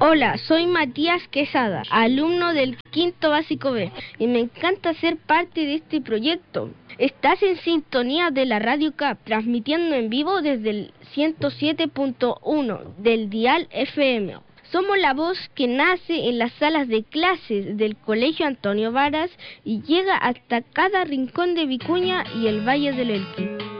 Hola, soy Matías Quesada, alumno del quinto básico B, y me encanta ser parte de este proyecto. Estás en sintonía de la Radio CAP, transmitiendo en vivo desde el 107.1 del dial FM. Somos la voz que nace en las salas de clases del Colegio Antonio Varas y llega hasta cada rincón de Vicuña y el Valle del Elqui.